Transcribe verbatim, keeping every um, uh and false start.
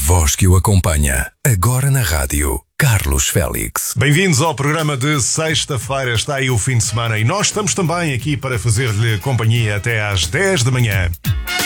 voz que o acompanha. Agora na rádio, Carlos Félix. Bem-vindos ao programa de sexta-feira. Está aí o fim de semana e nós estamos também aqui para fazer-lhe companhia até às dez da manhã.